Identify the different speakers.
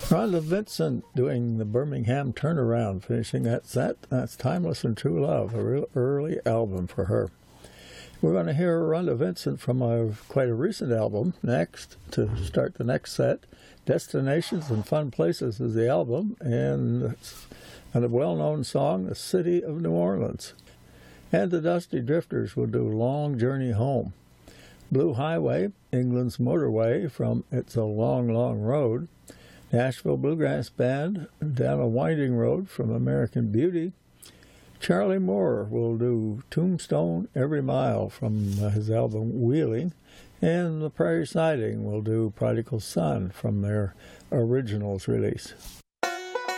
Speaker 1: Rhonda Vincent doing the Birmingham Turnaround, finishing that set. That's Timeless and True Love, a real early album for her. We're going to hear Rhonda Vincent from quite a recent album next to start the next set. Destinations and Fun Places is the album, and a well-known song, The City of New Orleans. And the Dusty Drifters will do Long Journey Home. Blue Highway, England's Motorway from It's a Long, Long Road. Nashville Bluegrass Band, Down a Winding Road from American Beauty. Charlie Moore will do Tombstone Every Mile from his album Wheeling. And the Prairie Siding will do Prodigal Son from their originals release.